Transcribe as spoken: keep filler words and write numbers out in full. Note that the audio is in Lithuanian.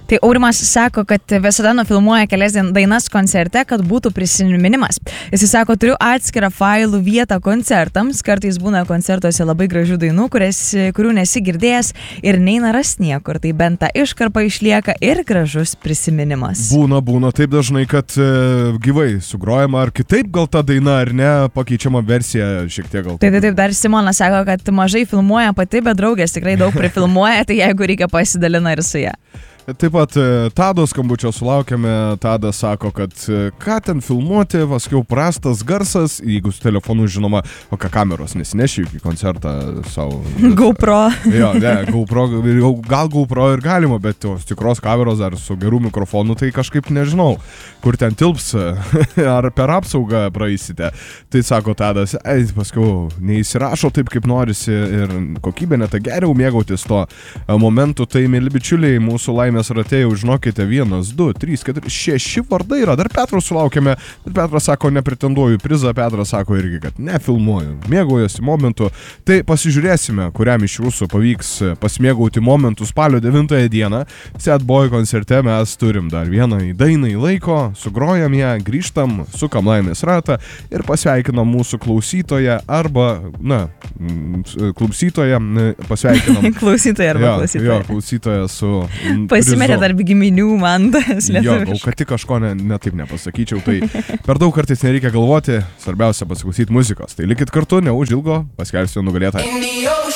Tai Aurimas sako, kad visada nufilmuoja kelias dainas koncerte, kad būtų prisiminimas. Jis sako, turiu atskirą failų vietą koncertams, kartais būna koncertuose labai gražių dainų, kurias, kurių nesi girdėjęs ir neina ras niekur, tai bent ta iškarpa išlieka ir gražus prisiminimas. Būna, būna taip dažnai, kad e, gyvai sugrojama, ar kitaip gal ta daina, ar ne, pakeičiama versija šiek tiek gal. Taip, taip, taip, dar Simona sako, kad mažai filmuoja pati, bet draugės tikrai daug prifilmuoja, tai jeigu reikia pasidalina ir su ją. Taip pat Tado skambučio sulaukėme, Tadas sako, kad ką ten filmuoti, paskiau prastas garsas, jeigu su telefonu žinoma, o ką kameros nesineši į koncertą savo. GoPro. Jo, ne, GoPro, gal GoPro ir galima, bet tos tikros kameros ar su gerų mikrofonu, tai kažkaip nežinau, kur ten tilps, ar per apsaugą praeisite. Tai sako Tadas, ei, paskiau neįsirašo taip, kaip norisi ir kokybė net geriau mėgautis to momentu. Tai, mėly bičiuliai, mūsų laimė mes ratėjau, žinokite, vienas, du, trys, keturi, šeši vardai yra. Dar Petras sulaukėme, bet Petras sako, nepretenduoju prizą, Petras sako irgi, kad nefilmuoju, mėgaujasi momentu. Tai pasižiūrėsime, kuriam iš jūsų pavyks pasimėgauti momentų spalio devintąją dieną. Sad Boy koncerte mes turim dar vieną dainą į laiko, sugrojam ją, grįžtam, sukam laimės ratą ir pasveikinam mūsų klausytoją arba, na, klausytoją, pasveikinam. Klausytoją arba jo, klausytoją. Jo, klausytoją su... Pasimerė tarp giminių man tas lietuviškas. Jo, gal kad tik kažko ne, ne taip nepasakyčiau, tai per daug kartais nereikia galvoti, svarbiausia pasiklausyti muzikos. Tai likit kartu, neužilgo, paskelbsiu nugalėtą.